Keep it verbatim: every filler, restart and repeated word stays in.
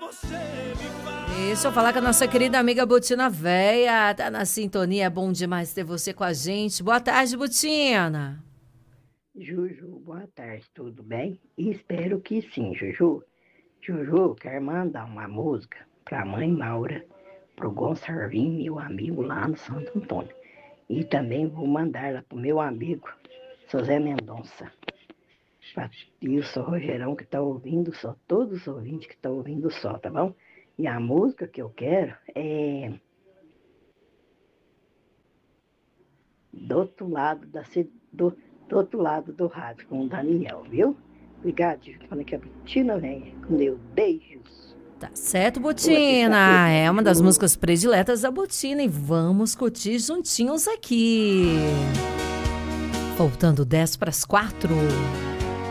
Deixa eu falar com a nossa querida amiga Botina Véia. Tá na sintonia, é bom demais ter você com a gente. Boa tarde, Botina. Juju, boa tarde, tudo bem? Espero que sim, Juju. Juju, quero mandar uma música pra mãe Maura, pro Gonçalvinho, meu amigo lá no Santo Antônio. E também vou mandar ela pro meu amigo José Mendonça. E o seu Rogerão que tá ouvindo só, todos os ouvintes que estão ouvindo só, tá bom? E a música que eu quero é do outro lado da do, do outro lado do rádio, com o Daniel, viu? Obrigado, falando que a Botina vem com Deus. Beijos. Tá certo, Botina. É uma das músicas prediletas da Botina e vamos curtir juntinhos aqui. Faltando dez para as quatro.